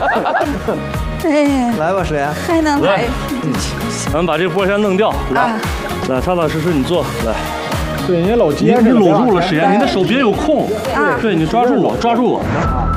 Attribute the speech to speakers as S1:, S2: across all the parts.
S1: 哎，
S2: 来吧，史岩，
S1: 还能来？
S3: 咱们把这个波先弄掉，来，踏踏实实你坐，来。
S4: 对，你老
S3: 你搂住了史岩，你的手别有空。对，你抓住我，抓住我。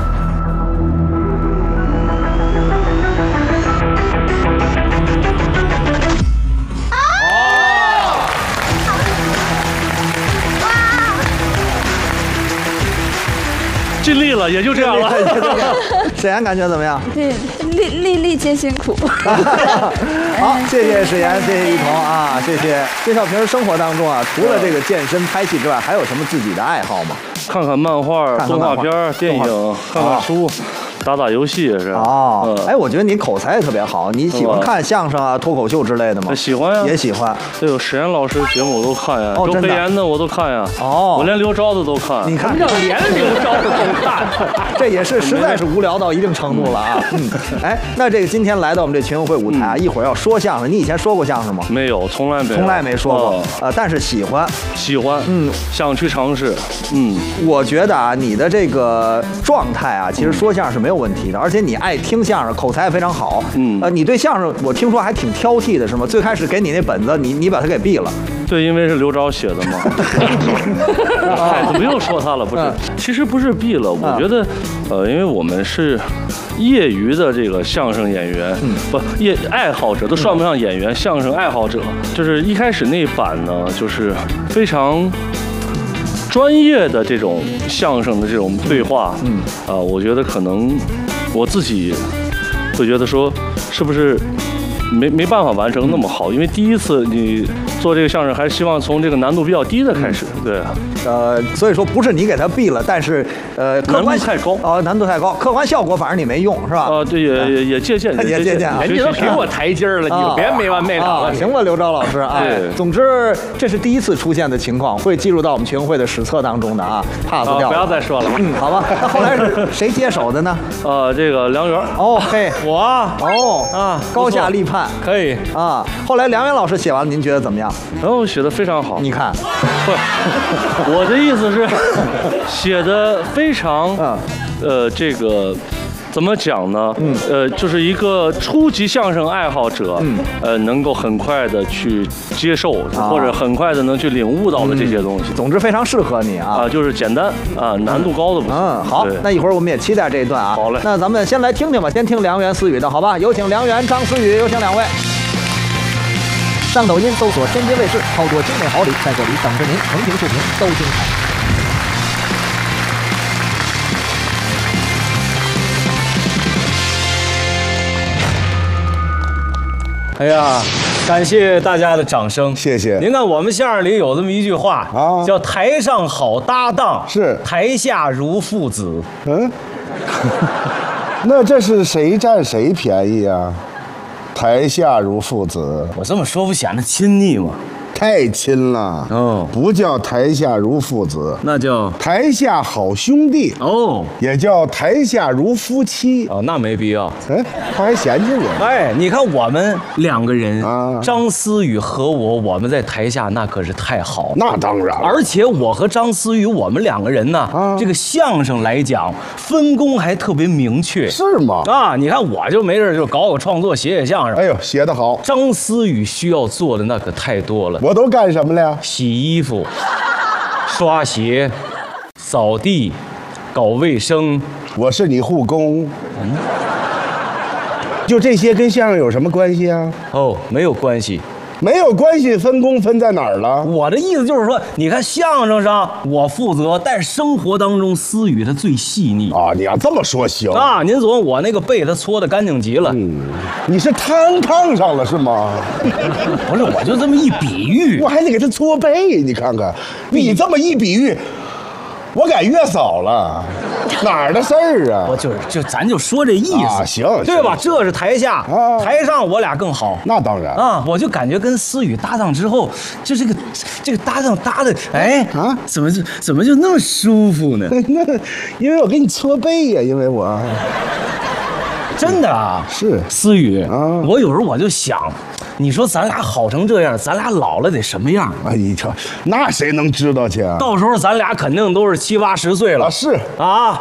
S3: 尽力了，也就这样了。
S2: 史岩感觉怎么样？
S1: 对，历皆辛苦。
S2: 好，谢谢史岩，谢谢一彤啊，谢谢。介绍平时生活当中啊，除了这个健身、拍戏之外，还有什么自己的爱好吗？
S3: 看看漫画、动画片、电影，看看书。打打游戏也是
S2: 哦，哎，我觉得你口才也特别好，你喜欢看相声啊、脱口秀之类的吗？
S3: 喜欢呀，
S2: 也喜欢。
S3: 对，有史岩老师节目我都看呀，周黑岩的我都看呀。
S2: 哦，
S3: 我连刘钊的都看。
S2: 你看，
S4: 连刘钊的都看，
S2: 这也是实在是无聊到一定程度了啊。哎，那这个今天来到我们这群友会舞台啊，一会儿要说相声，你以前说过相声吗？
S3: 没有，从来没
S2: 说过。但是喜欢，
S3: 想去尝试。
S2: 我觉得啊，你的这个状态啊，其实说相声是没有问题的，而且你爱听相声，口才也非常好。你对相声我听说还挺挑剔的，是吗？最开始给你那本子，你把它给毙了。
S3: 对，因为是刘钊写的嘛。哎，怎么又说他了？不是，其实不是毙了，我觉得，因为我们是业余的这个相声演员，爱好者都算不上演员，相声爱好者。就是一开始那版呢，就是非常专业的这种相声的这种对话，我觉得可能我自己会觉得说，是不是没办法完成那么好？因为第一次你做这个相声，还是希望从这个难度比较低的开始。对，
S2: 所以说不是你给他毙了，但是
S3: 难度太高
S2: 啊，难度太高，客观效果反正你没用是吧？
S3: 对，也借鉴，
S2: 也借鉴啊，
S4: 人家都给我台阶了，你就别没完没了了。
S2: 行吧，刘钊老师啊。总之这是第一次出现的情况，会记录到我们群会的史册当中的啊。pass 掉，
S3: 不要再说了。
S2: 好吧。那后来是谁接手的呢？
S3: 这个梁元。
S2: 哦，嘿，
S3: 我
S2: 高下立判，
S3: 可以
S2: 啊。后来梁元老师写完了，您觉得怎么样？
S3: 然后写的非常好。
S2: 你看，
S3: 我的意思是，写的非常，这个怎么讲呢？就是一个初级相声爱好者，能够很快的去接受，或者很快的能去领悟到的这些东西。
S2: 总之非常适合你啊，
S3: 就是简单啊，难度高的不行。
S2: 好，那一会儿我们也期待这一段啊。
S3: 好嘞，
S2: 那咱们先来听听吧，先听梁元、思雨的好吧？有请梁元、张思雨，有请两位。
S5: 上抖音搜索天津卫视，操作精美好礼在这里等着您，横屏竖屏都精彩。
S6: 哎呀，感谢大家的掌声，
S7: 谢谢。
S6: 您看我们相声里有这么一句话啊，叫台上好搭档，
S7: 是
S6: 台下如父子。
S7: 那这是谁占谁便宜啊？台下如父子，
S6: 我这么说不显得亲昵吗？
S7: 太亲了，不叫台下如父子，
S6: 那叫
S7: 台下好兄弟也叫台下如夫妻
S6: 那没必要。
S7: 他还嫌弃我。
S6: 你看我们两个人张思雨和我们在台下那可是太好了。
S7: 那当然，
S6: 而且我和张思雨我们两个人呢，这个相声来讲分工还特别明确。
S7: 是吗？
S6: 你看我就没事就搞创作，写相声。
S7: 哎呦，写得好。
S6: 张思雨需要做的那可太多了。
S7: 我都干什么了？
S6: 洗衣服、刷鞋、扫地、搞卫生。
S7: 我是你护工。就这些跟相声有什么关系啊？
S6: 没有关系。
S7: 没有关系，分工分在哪儿了？
S6: 我的意思就是说，你看相声上我负责，但是生活当中思雨他最细腻
S7: 啊。你要这么说行
S6: 啊？您琢磨我那个被他搓得干净极了。
S7: 你是摊炕上了是吗？
S6: 不是，我就这么一比喻，
S7: 我还得给他搓背。你看看，你这么一比喻，我改月嫂了，哪儿的事儿啊？
S6: 咱就说这意思
S7: 行，
S6: 对吧？这是台下，台上我俩更好。
S7: 那当然
S6: 我就感觉跟思雨搭档之后，就这个搭档搭的，怎么就那么舒服呢？
S7: 那因为我给你搓背呀，因为我
S6: 真的啊，
S7: 是
S6: 思雨我有时候我就想。你说咱俩好成这样，咱俩老了得什么样？
S7: 你瞧，那谁能知道去啊？
S6: 到时候咱俩肯定都是70、80岁了。
S7: 是
S6: 啊，